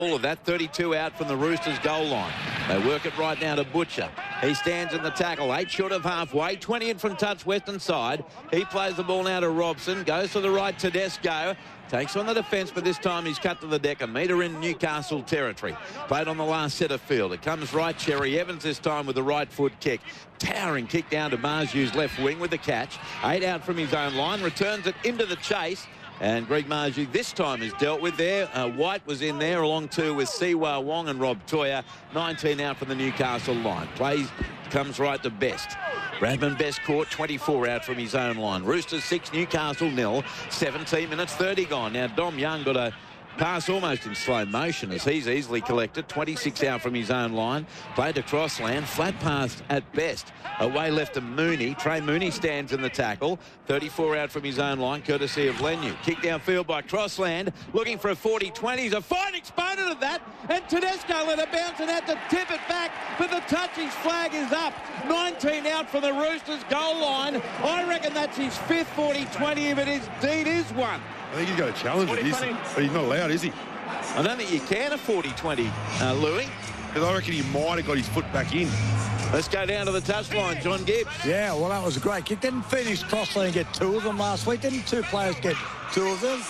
All of that, 32 out from the Roosters goal line. They work it right now to Butcher. He stands in the tackle, 8 short of halfway, 20 in from touch western side. He plays the ball now to Robson, goes to the right, Tedesco. Takes on the defence, but this time he's cut to the deck, a metre in Newcastle territory. Played on the last set of field. It comes right, Cherry Evans this time with the right foot kick. Towering kick down to Marju's left wing with the catch. 8 out from his own line, returns it into the chase. And Greg Marju this time is dealt with there. White was in there along too with Siwa Wong and Rob Toya. 19 out from the Newcastle line. Plays, comes right to Best. Bradman Best caught 24 out from his own line. Roosters 6, Newcastle 0. 17 minutes 30 gone. Now Dom Young got a pass almost in slow motion as he's easily collected. 26 out from his own line. Played to Crossland. Flat pass at Best. Away left to Mooney. Trey Mooney stands in the tackle. 34 out from his own line, courtesy of Lenu. Kick downfield by Crossland. Looking for a 40-20. He's a fine exponent of that. And Tedesco let it bounce and had to tip it back. But the touching's flag is up. 19 out from the Roosters goal line. I reckon that's his 5th 40-20 if it indeed is one. I think he's got a challenge at this, but he's not allowed, is he? I don't think you can a 40-20, Louis. Because I reckon he might have got his foot back in. Let's go down to the touchline, John Gibbs. Yeah, well, that was a great kick. Didn't Phoenix Crossland get 2 of them last week? Didn't 2 players get 2 of them?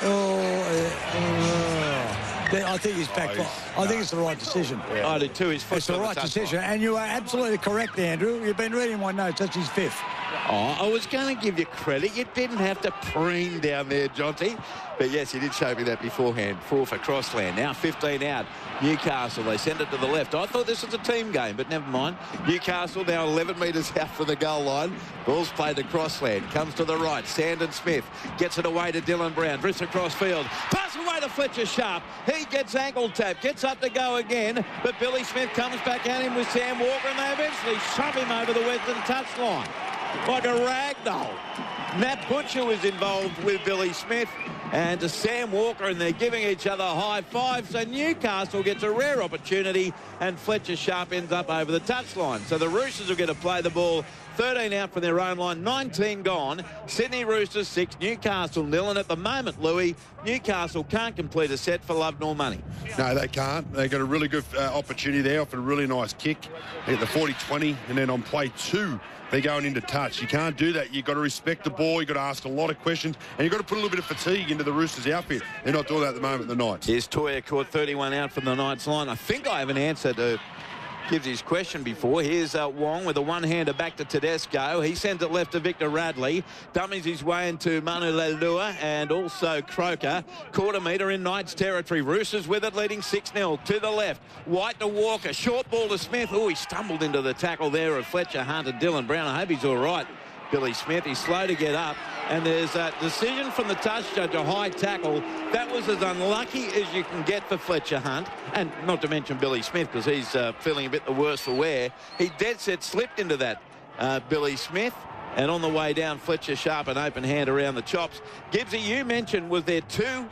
I think he's back. I think it's the right decision. Yeah. I do too. His foot's it's the right decision. And you are absolutely correct, Andrew. You've been reading my notes. That's his 5th. Oh, I was going to give you credit. You didn't have to preen down there, Jonty. But, yes, you did show me that beforehand. 4 for Crossland. Now 15 out. Newcastle, they send it to the left. I thought this was a team game, but never mind. Newcastle now 11 metres out from the goal line. Ball's played to Crossland. Comes to the right. Sandon Smith gets it away to Dylan Brown. Drifts across field. Pass away to Fletcher Sharp. He gets ankle tap. Gets up to go again. But Billy Smith comes back at him with Sam Walker, and they eventually shove him over the western touchline like a rag doll. Nat Butcher was involved with Billy Smith and to Sam Walker, and they're giving each other high fives. So Newcastle gets a rare opportunity, and Fletcher Sharp ends up over the touchline. So the Roosters will get to play the ball. 13 out from their own line, 19 gone. Sydney Roosters 6, Newcastle 0. And at the moment, Louis, Newcastle can't complete a set for love nor money. No, they can't. They got a really good opportunity there off a really nice kick. They get the 40-20, and then on play 2, they're going into touch. You can't do that. You've got to respect the ball. You've got to ask a lot of questions, and you've got to put a little bit of fatigue into the Roosters' outfit. They're not doing that at the moment, the Knights. Here's Toya caught 31 out from the Knights line. I think I have an answer to Gibbs' question before. Here's Wong with a one-hander back to Tedesco. He sends it left to Victor Radley. Dummies his way into Manu Leilua and also Croker. Quarter metre in Knights territory. Roosters with it, leading 6-0 to the left. White to Walker. Short ball to Smith. Oh, he stumbled into the tackle there of Fletcher Hunt and Dylan Brown. I hope he's all right. Billy Smith, he's slow to get up. And there's a decision from the touch judge, a high tackle. That was as unlucky as you can get for Fletcher Hunt. And not to mention Billy Smith, because he's feeling a bit the worse for wear. He dead set slipped into that, Billy Smith. And on the way down, Fletcher Sharp, an open hand around the chops. Gibbsy, you mentioned, was there 2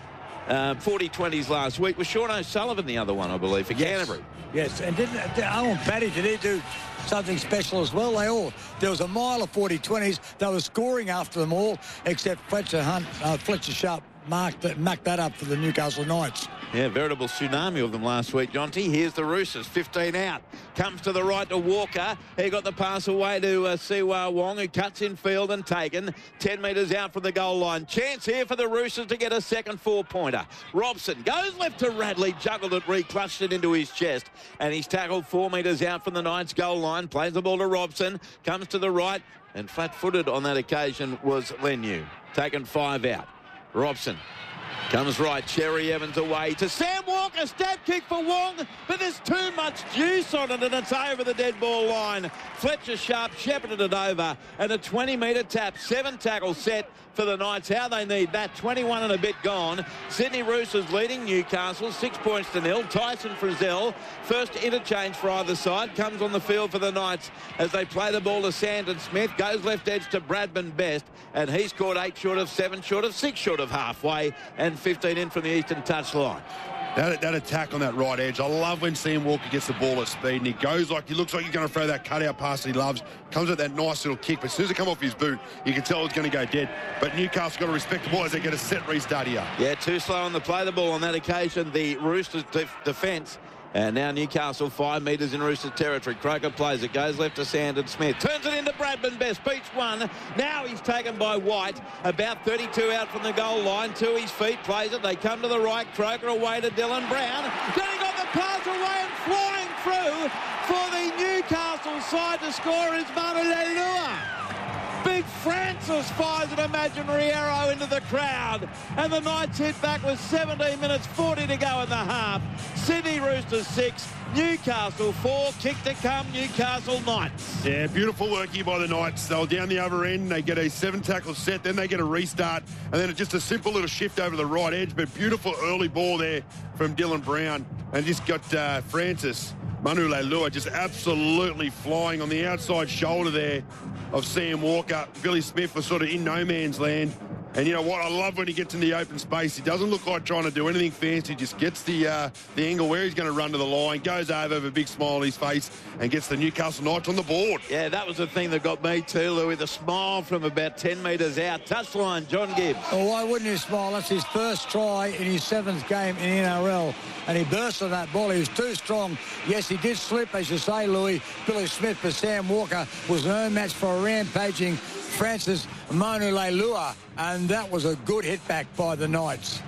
40-20s last week? Was Sean O'Sullivan the other one, I believe, for Canterbury? Yes, and didn't Owen Paddy, did he do something special as well? There was a mile of 40-20s. They were scoring after them all, except Fletcher Sharp marked that up for the Newcastle Knights. Yeah, veritable tsunami of them last week, Jonty. Here's the Roosters, 15 out. Comes to the right to Walker. He got the pass away to Siwa Wong, who cuts in field and taken. 10 metres out from the goal line. Chance here for the Roosters to get a second 4-pointer. Robson goes left to Radley, juggled it, re-clutched it into his chest. And he's tackled 4 metres out from the Knights goal line. Plays the ball to Robson. Comes to the right. And flat-footed on that occasion was Lenu. Taken 5 out. Robson comes right, Cherry Evans away to Sam Walker, stab kick for Wong, but there's too much juice on it and it's over the dead ball line. Fletcher Sharp shepherded it over and a 20-metre tap, 7 tackle set for the Knights. How they need that, 21 and a bit gone. Sydney Roosters leading Newcastle, 6 points to 0. Tyson Frizzell, first interchange for either side, comes on the field for the Knights as they play the ball to Sandon Smith, goes left edge to Bradman Best, and he's caught 8 short of 7 short of 6 short of halfway, and 15 in from the eastern touchline. That attack on that right edge. I love when Sam Walker gets the ball at speed and he goes like, he looks like he's going to throw that cutout pass that he loves. Comes with that nice little kick, but as soon as it comes off his boot, you can tell it's going to go dead. But Newcastle got to respect the ball as they get a set restart here. Yeah, too slow on the play the ball on that occasion. The Roosters defence. And now Newcastle 5 metres in Roosters territory. Croker plays it, goes left to Sandon Smith. Turns it into Bradman Best, beats one. Now he's taken by White. About 32 out from the goal line. To his feet, plays it. They come to the right. Croker away to Dylan Brown. Getting on the pass away and flying through for the Newcastle side to score is Manu Leilua. Big Francis fires an imaginary arrow into the crowd. And the Knights hit back with 17 minutes 40 to go in the half. Sydney Roosters 6, Newcastle 4. Kick to come, Newcastle Knights. Yeah, beautiful work here by the Knights. They were down the other end. They get a 7-tackle set. Then they get a restart. And then just a simple little shift over the right edge. But beautiful early ball there from Dylan Brown. And just got Francis, Manu Leilua, just absolutely flying on the outside shoulder there of Sam Walker. Billy Smith was sort of in no man's land. And you know what? I love when he gets in the open space. He doesn't look like trying to do anything fancy. Just gets the angle where he's going to run to the line, goes over with a big smile on his face, and gets the Newcastle Knights on the board. Yeah, that was the thing that got me too, Louis. The smile from about 10 metres out. Touchline, John Gibbs. Oh, why wouldn't he smile? That's his first try in his 7th game in NRL. And he burst on that ball. He was too strong. Yes, he did slip, as you say, Louis. Billy Smith, but Sam Walker was no match for a rampaging Francis Manu Leilua. And that was a good hit back by the Knights.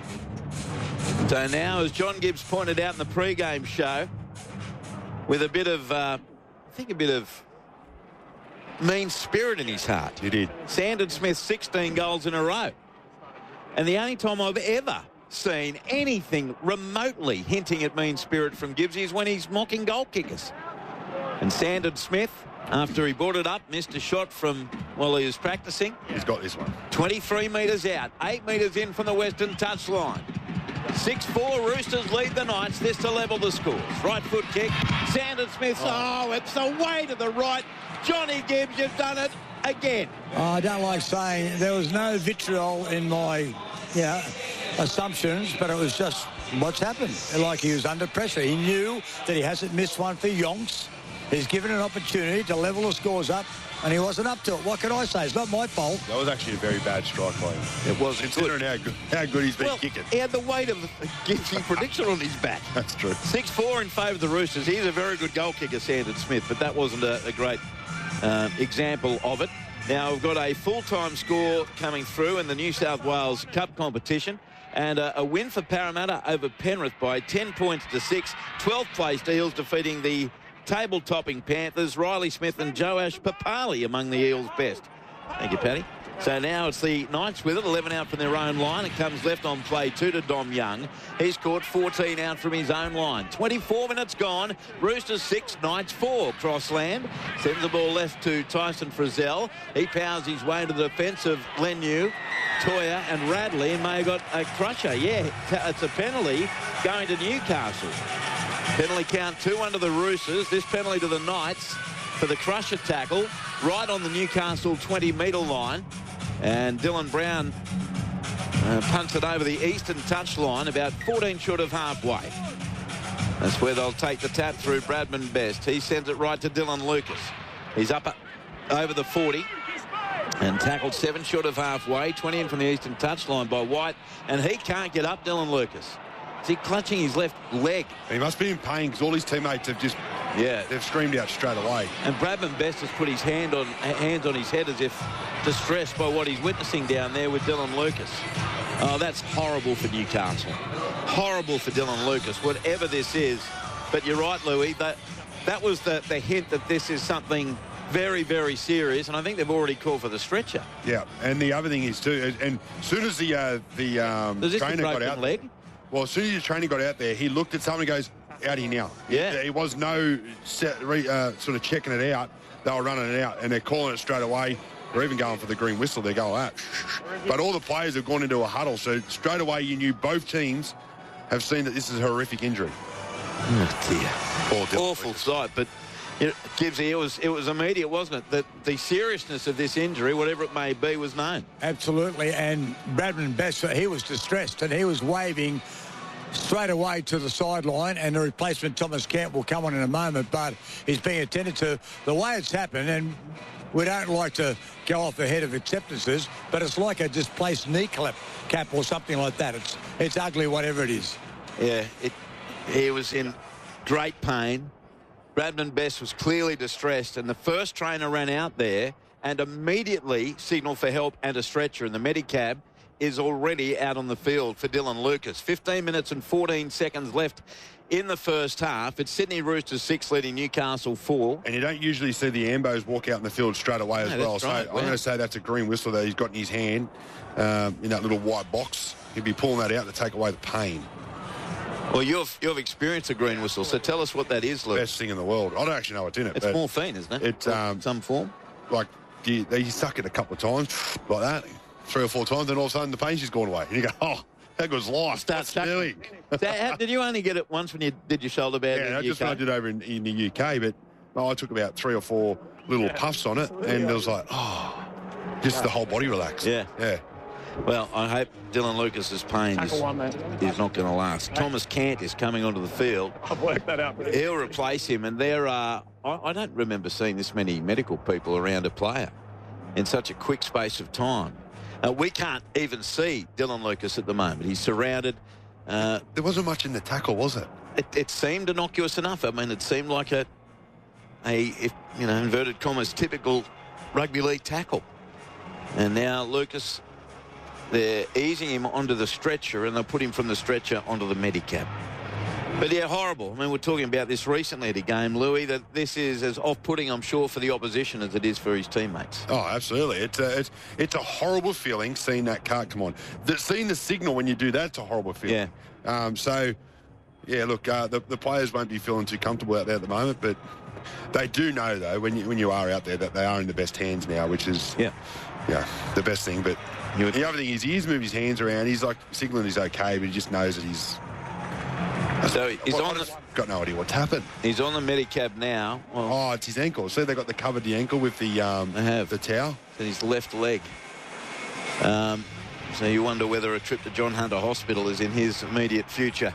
So now, as John Gibbs pointed out in the pre-game show, with a bit of, I think a bit of mean spirit in his heart. He did. Sandon Smith, 16 goals in a row. And the only time I've ever seen anything remotely hinting at mean spirit from Gibbs is when he's mocking goal kickers. And Sandon Smith, after he brought it up, missed a shot from while he was practicing. He's got this one. 23 metres out, 8 metres in from the western touchline. 6-4, Roosters lead the Knights. This to level the scores. Right foot kick. Sandon Smith. Oh, it's away to the right. Johnny Gibbs, you've done it again. I don't like saying there was no vitriol in my assumptions, but it was just what's happened. Like he was under pressure. He knew that he hasn't missed one for Yonks. He's given an opportunity to level the scores up, and he wasn't up to it. What can I say? It's not my fault. That was actually a very bad strike by him. It was. Considering how good he's been kicking. He had the weight of Gibbsy prediction on his back. That's true. 6-4 in favour of the Roosters. He's a very good goal kicker, Sandon Smith, but that wasn't a great example of it. Now we've got a full-time score coming through in the New South Wales Cup competition. And a win for Parramatta over Penrith by 10 points to 6. 12th place Eels defeating the table-topping Panthers. Riley Smith and Joash Papali among the Eels' best. Thank you, Paddy. So now it's the Knights with it. 11 out from their own line. It comes left on play 2 to Dom Young. He's caught 14 out from his own line. 24 minutes gone. Roosters 6, Knights 4. Crossland sends the ball left to Tyson Frizzell. He powers his way to the defence of Leniu, Toya and Radley, and may have got a crusher. Yeah, it's a penalty going to Newcastle. Penalty count 2 under the Roosters. This penalty to the Knights for the crusher tackle right on the Newcastle 20-metre line. And Dylan Brown punts it over the eastern touchline, about 14 short of halfway. That's where they'll take the tap through Bradman Best. He sends it right to Dylan Lucas. He's up over the 40 and tackled 7 short of halfway. 20 in from the eastern touchline by White, and he can't get up, Dylan Lucas. Is he clutching his left leg? He must be in pain because all his teammates have just, they've screamed out straight away. And Bradman Best has put his hands on his head as if distressed by what he's witnessing down there with Dylan Lucas. Oh, that's horrible for Newcastle. Horrible for Dylan Lucas, whatever this is. But you're right, Louis, that was the hint that this is something very, very serious, and I think they've already called for the stretcher. Yeah, and the other thing is too, and as soon as the trainer got out, leg? Well, as soon as the trainer got out there, he looked at someone and goes, out here now. Yeah. There was no sort of checking it out. They were running it out, and they're calling it straight away. They're even going for the green whistle. They go, But all the players have gone into a huddle, so straight away you knew both teams have seen that this is a horrific injury. Oh, dear. Awful sight, but Gibbsy, it was immediate, wasn't it? That the seriousness of this injury, whatever it may be, was known. Absolutely, and Bradman Best, he was distressed, and he was waving straight away to the sideline, and the replacement Thomas Kent will come on in a moment, but he's being attended to. The way it's happened, and we don't like to go off ahead of acceptances, but it's like a displaced kneecap or something like that. It's ugly, whatever it is. Yeah, he was in great pain. Bradman Best was clearly distressed, and the first trainer ran out there and immediately signalled for help and a stretcher, and the Medicab is already out on the field for Dylan Lucas. 15 minutes and 14 seconds left in the first half. It's Sydney Roosters 6 leading Newcastle 4. And you don't usually see the Ambos walk out in the field straight away as well. So I'm going to say that's a green whistle that he's got in his hand in that little white box. He'll be pulling that out to take away the pain. Well, you've experienced a green whistle, so tell us what that is, Luke. Best thing in the world. I don't actually know what's in it. It's morphine, isn't it? It's some form. Like you suck it a couple of times like that, 3 or 4 times, then all of a sudden the pain's just gone away. And you go, oh, that goes life. Start feeling. Did you only get it once when you did your shoulder pad in the UK? Yeah, just when I did over in the UK, but I took about 3 or 4 little puffs on it, and it was like, oh, just the whole body relaxed. Yeah. Yeah. Well, I hope Dylan Lucas's pain is not going to last. Thomas Kent is coming onto the field. I've worked that out. He'll replace him, and there are, I don't remember seeing this many medical people around a player in such a quick space of time. We can't even see Dylan Lucas at the moment. He's surrounded. There wasn't much in the tackle, was it? It seemed innocuous enough. I mean, it seemed like a inverted commas, typical rugby league tackle. And now Lucas, they're easing him onto the stretcher, and they'll put him from the stretcher onto the Medicab. But yeah, horrible. I mean, we're talking about this recently at a game, Louis, that this is as off-putting, I'm sure, for the opposition as it is for his teammates. Oh, absolutely. It's a horrible feeling seeing that cart come on. Seeing the signal when you do that, it's a horrible feeling. Yeah. Look, the players won't be feeling too comfortable out there at the moment, but they do know, though, when you are out there, that they are in the best hands now, which is the best thing. But the other thing is he is moving his hands around. He's like signaling he's okay, but he just knows that he's... So he's got no idea what's happened. He's on the Medicab now. Well, it's his ankle. See, they covered the ankle with the towel. And his left leg. So you wonder whether a trip to John Hunter Hospital is in his immediate future.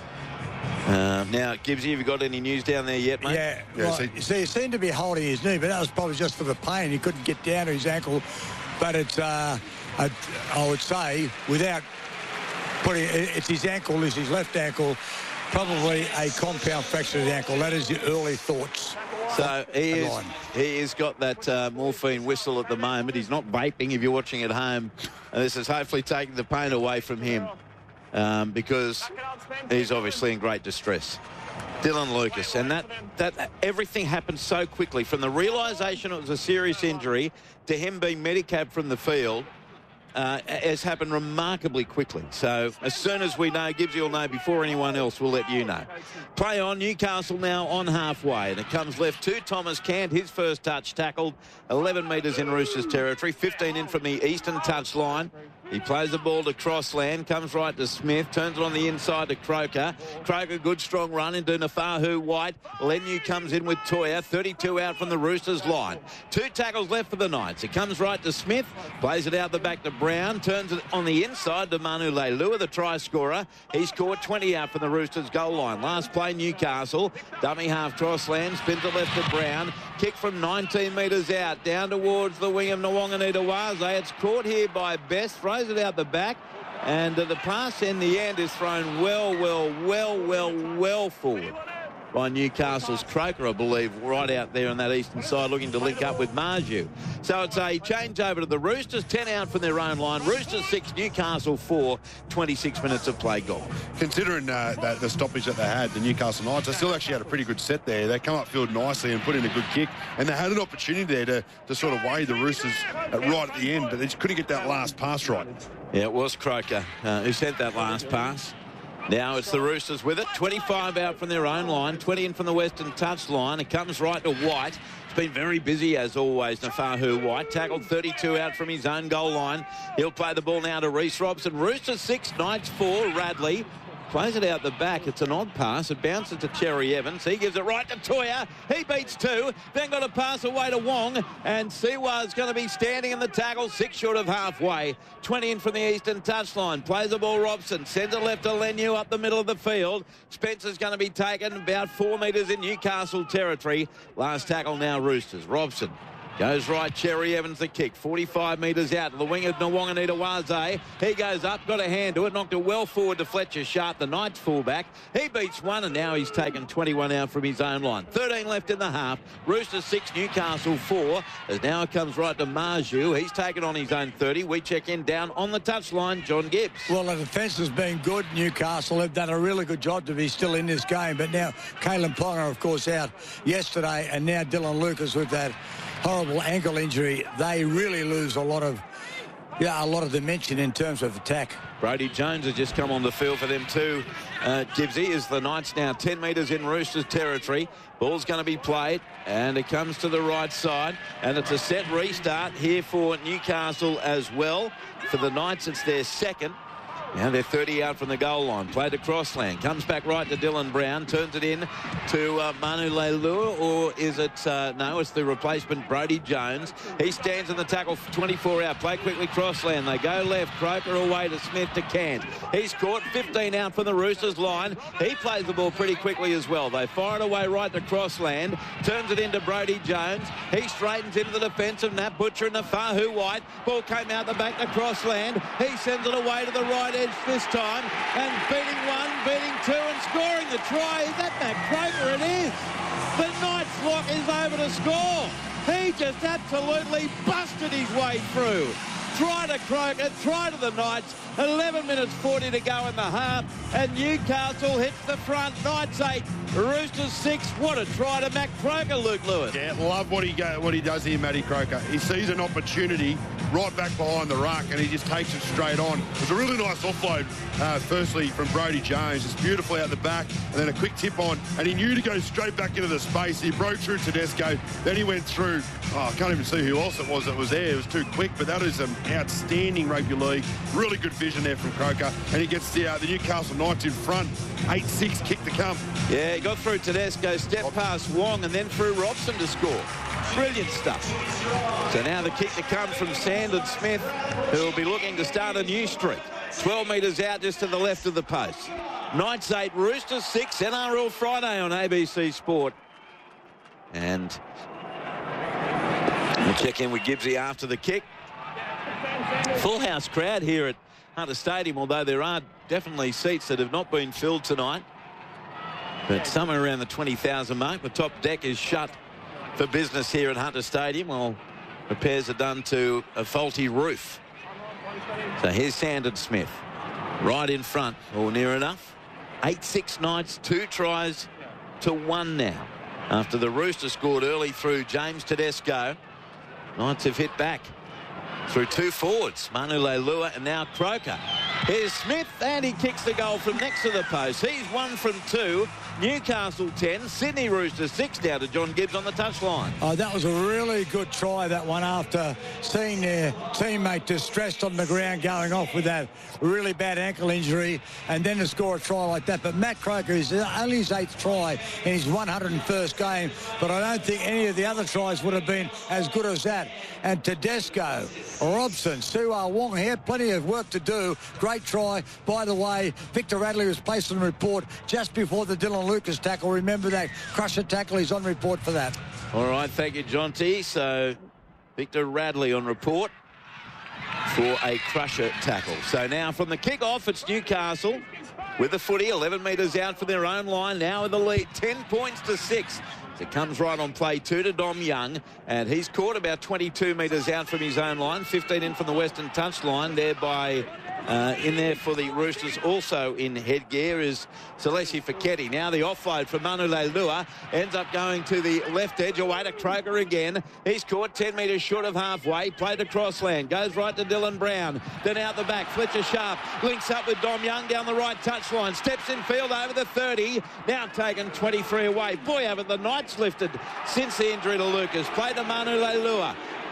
Now, Gibbsy, have you got any news down there yet, mate? Yeah. Well, he seemed to be holding his knee, but that was probably just for the pain. He couldn't get down to his ankle. But it's, I would say, without putting it's his ankle, it's his left ankle, probably a compound fracture of the ankle. That is the early thoughts. So he has got that morphine whistle at the moment. He's not vaping if you're watching at home. And this is hopefully taking the pain away from him because he's obviously in great distress. Dylan Lucas, and that everything happened so quickly from the realisation it was a serious injury to him being medicated from the field. Has happened remarkably quickly. So as soon as we know, Gibbsy will know before anyone else, we'll let you know. Play on. Newcastle now on halfway, and it comes left to Thomas Kent. His first touch tackled 11 metres in Roosters territory, 15 in from the eastern touchline. He plays the ball to Crossland, comes right to Smith, turns it on the inside to Croker. Croker, good strong run into Nafahu White. Lenu comes in with Toya, 32 out from the Roosters line. 2 tackles left for the Knights. It comes right to Smith, plays it out the back to Brown, turns it on the inside to Manu Leilua, the try scorer. He scored 20 out from the Roosters goal line. Last play, Newcastle. Dummy half Crossland, spins it left to Brown. Kick from 19 metres out, down towards the wing of Nwanganita-Waze. It's caught here by Best, throws it out the back, and the pass in the end is thrown well forward by Newcastle's Croker, I believe, right out there on that eastern side, looking to link up with Marju. So it's a change over to the Roosters, 10 out from their own line. Roosters 6, Newcastle 4, 26 minutes of play gone. Considering the stoppage that they had, the Newcastle Knights, they still actually had a pretty good set there. They come upfield nicely and put in a good kick, and they had an opportunity there to sort of weigh the Roosters right at the end, but they just couldn't get that last pass right. Yeah, it was Croker who sent that last pass. Now it's the Roosters with it. 25 out from their own line, 20 in from the western touch line. It comes right to White. It's been very busy as always, Nafahu White. Tackled 32 out from his own goal line. He'll play the ball now to Reece Robson. Roosters 6, Knights 4, Radley. Plays it out the back. It's an odd pass. It bounces to Cherry Evans. He gives it right to Toya. He beats 2. Then got a pass away to Wong. And Siwa's going to be standing in the tackle. 6 short of halfway. 20 in from the eastern touchline. Plays the ball Robson. Sends it left to Lenu up the middle of the field. Spencer's going to be taken about 4 metres in Newcastle territory. Last tackle now Roosters. Robson. Goes right, Cherry Evans the kick. 45 metres out to the wing of Nwanganita-Waze. He goes up, got a hand to it, knocked it well forward to Fletcher Sharp, the Knights fullback. He beats 1 and now he's taken 21 out from his own line. 13 left in the half. Roosters 6, Newcastle 4. As now it comes right to Marju. He's taken on his own 30. We check in down on the touchline, John Gibbs. Well, the defence has been good. Newcastle have done a really good job to be still in this game. But now Kalen Ponga, of course, out yesterday. And now Dylan Lucas with that horrible ankle injury. They really lose a lot of dimension in terms of attack. Brodie Jones has just come on the field for them too, Gibbsy, as the Knights now 10 metres in Roosters territory. Ball's going to be played and it comes to the right side and it's a set restart here for Newcastle as well. For the Knights it's their second. Now they're 30 out from the goal line. Played to Crossland. Comes back right to Dylan Brown. Turns it in to Manu Leilua. Or is it... no, it's the replacement, Brodie Jones. He stands in the tackle for 24 out. Play quickly Crossland. They go left. Croker away to Smith to Cant. He's caught 15 out from the Roosters line. He plays the ball pretty quickly as well. They fire it away right to Crossland. Turns it into Brodie Jones. He straightens into the defence of Nat Butcher and Nafahu White. Ball came out the back to Crossland. He sends it away to the right edge this time, and beating 1, beating 2 and scoring the try. Is that Matt Croker? It is. The Knights lock is over to score. He just absolutely busted his way through. Try to Croker, try to the Knights. 11 minutes 40 to go in the half, and Newcastle hits the front. Knights 8, Roosters 6. What a try to Matt Croker, Luke Lewis. Yeah, love what he does here, Matty Croker. He sees an opportunity right back behind the ruck, and he just takes it straight on. It was a really nice offload, firstly, from Brodie Jones. It's beautifully out the back, and then a quick tip on, and he knew to go straight back into the space. He broke through Tedesco, then he went through, I can't even see who else it was that was there. It was too quick, but that is an outstanding rugby league. Really good vision there from Croker, and he gets the Newcastle Knights in front. 8-6 kick to come. Yeah, he got through Tedesco, stepped past Wong, and then through Robson to score. Brilliant stuff. So now the kick that comes from Sandon Smith, who will be looking to start a new streak. 12 metres out just to the left of the post. Knights 8, Roosters 6, NRL Friday on ABC Sport. And we'll check in with Gibbsy after the kick. Full house crowd here at Hunter Stadium, although there are definitely seats that have not been filled tonight. But somewhere around the 20,000 mark. The top deck is shut for business here at Hunter Stadium while repairs are done to a faulty roof. So here's Sandon Smith right in front, or near enough. 8-6 Knights, 2 tries to 1 now. After the Roosters scored early through James Tedesco, Knights have hit back through 2 forwards, Manu Leilua and now Croker. Here's Smith, and he kicks the goal from next to the post. He's 1 from 2. Newcastle 10, Sydney Roosters 6 down to John Gibbs on the touchline. Oh, that was a really good try, that one, after seeing their teammate distressed on the ground going off with that really bad ankle injury, and then to score a try like that. But Matt Croker is only his 8th try in his 101st game, but I don't think any of the other tries would have been as good as that. And Tedesco, Robson, Siwa, Wong here, plenty of work to do. Great try. By the way, Victor Radley was placed on report just before the Dylan Lucas tackle. Remember that crusher tackle, he's on report for that. All right, thank you, John T. So Victor Radley on report for a crusher tackle. So now from the kick-off, it's Newcastle with the footy, 11 metres out from their own line, now in the lead, 10 points to 6. It comes right on play 2 to Dom Young, and he's caught about 22 metres out from his own line, 15 in from the western touchline, thereby in there for the Roosters. Also in headgear is Celesi Fiketti. Now the offload from Manu Leilua ends up going to the left edge, away to Croker again. He's caught 10 metres short of halfway, played to Crossland, goes right to Dylan Brown, then out the back, Fletcher Sharp links up with Dom Young down the right touchline, steps in field over the 30, now taken 23 away. Boy, haven't the Knights lifted since the injury to Lucas. Played to Manu Leilua.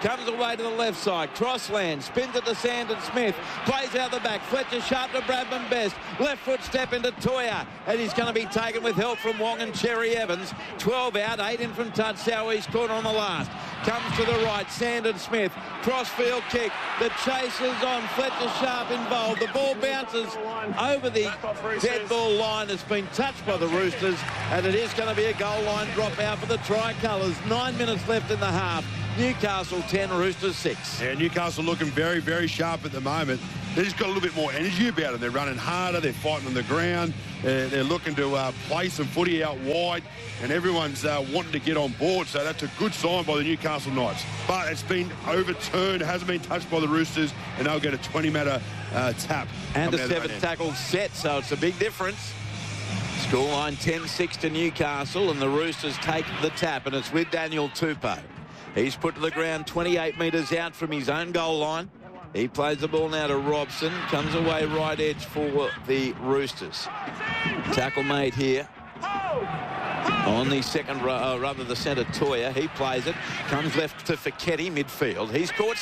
Comes away to the left side. Crossland. Spins it to Sandon Smith. Plays out the back. Fletcher Sharp to Bradman Best. Left foot step into Toya. And he's going to be taken with help from Wong and Cherry Evans. 12 out. 8 in from touch. Southeast corner on the last. Comes to the right. Sandon Smith. Crossfield kick. The chase is on. Fletcher Sharp involved. The ball bounces over the dead ball line. It's been touched by the Roosters. And it is going to be a goal line drop out for the Tricolours. 9 minutes left in the half. Newcastle 10, Roosters 6. Yeah, Newcastle looking very, very sharp at the moment. They've just got a little bit more energy about them. They're running harder. They're fighting on the ground. They're looking to play some footy out wide. And everyone's wanting to get on board. So that's a good sign by the Newcastle Knights. But it's been overturned. It hasn't been touched by the Roosters. And they'll get a 20-metre tap. And a 7th tackle set. So it's a big difference. Scoreline 10-6 to Newcastle. And the Roosters take the tap. And it's with Daniel Tupou. He's put to the ground 28 metres out from his own goal line. He plays the ball now to Robson. Comes away right edge for the Roosters. Tackle made here. On the second, rather the centre, Toya. He plays it. Comes left to Fiketti, midfield. He's caught